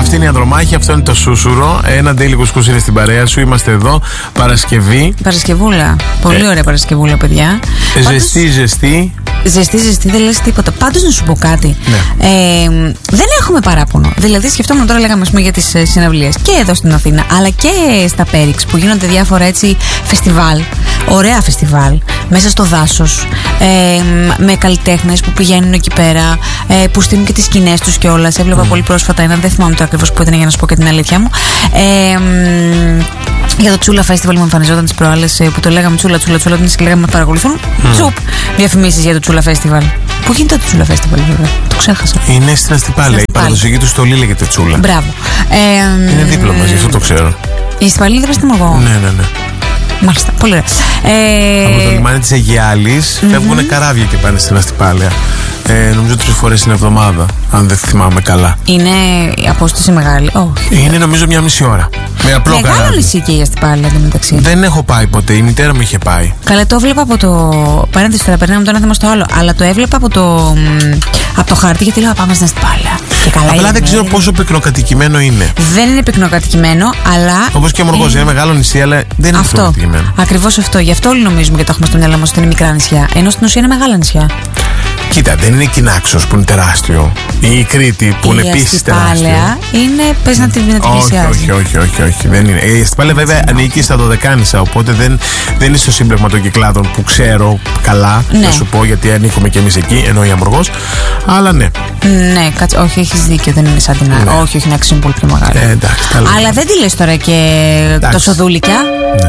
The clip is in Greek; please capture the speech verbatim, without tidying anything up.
Αυτή είναι η Ανδρομάχη, αυτό είναι το Σούσουρο. Ένα Daily Κουσκούς είναι στην παρέα σου. Είμαστε εδώ Παρασκευή. Παρασκευούλα. Πολύ ε. ωραία Παρασκευούλα, παιδιά. Ζεστή, Πάντως... ζεστή. Ζεστή, ζεστή, δεν λες τίποτα. Πάντως να σου πω κάτι. Ναι. Ε, δεν έχουμε παράπονο. Δηλαδή, σκεφτόμουν τώρα, λέγαμε πούμε, για τις συναυλίες και εδώ στην Αθήνα, αλλά και στα Πέριξ που γίνονται διάφορα έτσι φεστιβάλ. Ωραία φεστιβάλ. Μέσα στο δάσος. Ε, με καλλιτέχνες που πηγαίνουν εκεί πέρα. Ε, που στείλουν και τις σκηνές τους κιόλας. Έβλεπα mm. πολύ πρόσφατα έναν, δεν θυμάμαι το ακριβώς που ήταν για να σου πω και την αλήθεια μου. Ε, για το Τσούλα Festival μου εμφανιζόταν τις προάλλες που το λέγαμε Τσούλα, Τσούλα, Τσούλα, και λέγαμε να παρακολουθούν. Mm. Τσουπ! Διαφημίσεις για το Τσούλα Festival. Πού γίνεται το Τσούλα Festival, βέβαια. Το ξέχασα. Είναι στην Αστυπάλαια. Η παραδοσιακή του στολή λέγεται Τσούλα. Μπράβο. Ε, είναι δίπλα μας, γι' αυτό το ξέρω. Η Αστυπάλαια είναι δίπλα στην Μογό. Ναι, ναι, ναι. Μάλιστα, πολύ ωραία. Ε, Από το λιμάνι της Αιγιάλης mm-hmm. φεύγουν καράβια και πάνε στην Αστυπάλαια. Ε, νομίζω τρεις φορές την εβδομάδα, αν δεν θυμάμαι καλά. Είναι η απόσταση μεγάλη. Όχι. Είναι νομίζω μια μισή ώρα. Με απλό Μεγάλο καράβι. νησί και η Αστυπάλαια μεταξύ. Δεν έχω πάει ποτέ. Η μητέρα μου είχε πάει. Καλά, το έβλεπα από το. Παρένθεση τώρα, περνάμε το ένα θέμα στο άλλο. Αλλά το έβλεπα από το, από το χάρτη γιατί λέω πάμε στην Αστυπάλαια. Και καλά. Απλά είναι, δεν ξέρω είναι... πόσο πυκνοκατοικημένο είναι. Δεν είναι πυκνοκατοικημένο, αλλά. Όπως και ο Μοργός, είναι... είναι μεγάλο νησί, αλλά δεν είναι αυτό. Πυκνοκατοικημένο. Ακριβώς αυτό. Γι' αυτό όλοι νομίζουμε και το έχουμε στο μυαλό μας ότι είναι μικρά νησιά. Ενώ στην ουσία είναι μεγάλα νησιά. Κοίτα, δεν είναι η Κινάξος που είναι τεράστιο. Ή η Κρήτη που η είναι επίσης τεράστιο. Είναι, πες να την πλησιάζει. Όχι, όχι, όχι, όχι, δεν είναι. Η Αστυπάλαια βέβαια ανήκει στα Δωδεκάνησα, οπότε δεν, δεν είναι στο σύμπλεγμα των Κυκλάδων που ξέρω καλά. Ναι. Να σου πω γιατί ανήκουμε κι εμείς εκεί, ενώ η Αμοργός. Αλλά ναι. Ναι, κάτσε, όχι, έχεις δίκιο, δεν είναι σαν την άλλη. Ναι. Όχι, όχι, να είναι πολύ πιο μεγάλη. Ε, εντάξει, αλλά δεν τη λες τώρα και εντάξει. Τόσο δούλικια.